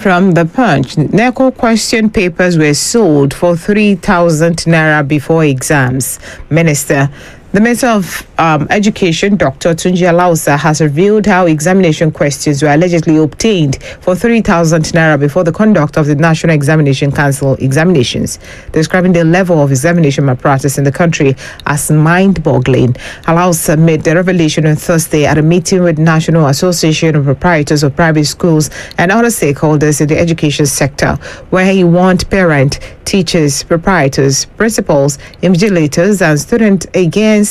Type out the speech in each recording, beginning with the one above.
From the Punch, NECO question papers were sold for 3,000 naira before exams. The Minister of Education, Dr. Tunji Alausa, has revealed how examination questions were allegedly obtained for 3,000 naira before the conduct of the National Examination Council examinations, describing the level of examination malpractice in the country as mind-boggling. Alausa made the revelation on Thursday at a meeting with National Association of Proprietors of Private Schools and other stakeholders in the education sector, where he warned parents, teachers, proprietors, principals, invigilators, and students against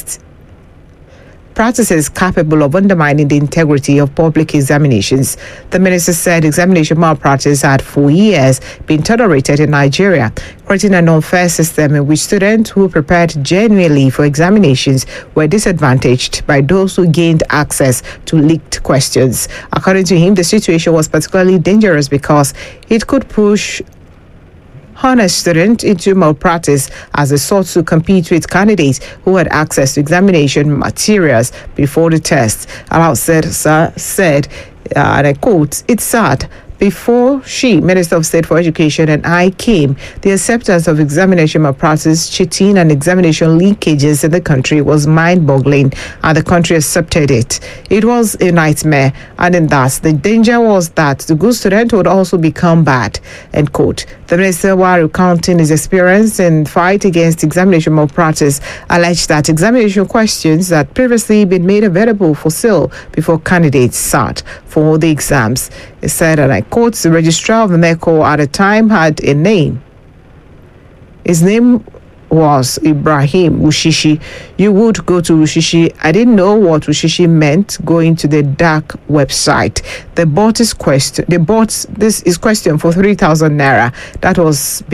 practices capable of undermining the integrity of public examinations. The minister said examination malpractice had for years been tolerated in Nigeria, creating an unfair system in which students who prepared genuinely for examinations were disadvantaged by those who gained access to leaked questions. According to him, the situation was particularly dangerous because it could push honest student into malpractice as they sought to compete with candidates who had access to examination materials before the test. Alausa said, and I quote, "It's sad. Before she, Minister of State for Education, and I came, the acceptance of examination malpractice, cheating, and examination leakages in the country was mind-boggling, and the country accepted it. It was a nightmare, and in that, the danger was that the good student would also become bad," end quote. The minister, while recounting his experience in fight against examination malpractice, alleged that examination questions had previously been made available for sale before candidates sat for the exams. He said, and I quote, "The registrar of the NECO at the time had a name. His name was Ibrahim Wushishi. You would go to Wushishi. I didn't know what Wushishi meant going to the dark website. They bought this question for 3,000 naira. That was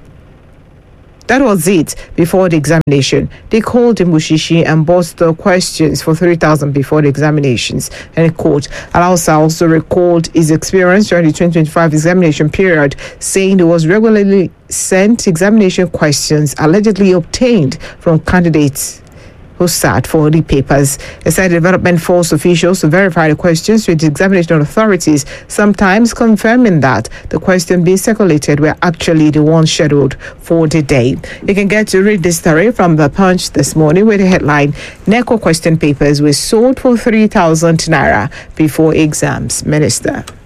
it before the examination. They called him Wushishi and bought the questions for 3,000 before the examinations." And quote, Alausa also recalled his experience during the 2025 examination period, saying he was regularly sent examination questions allegedly obtained from candidates who sat for the papers. He said development forced officials to verify the questions with the examination authorities, sometimes confirming that the question being circulated were actually the ones scheduled for the day. You can get to read this story from The Punch this morning with the headline, "NECO question papers were sold for 3,000 naira before exams." Minister.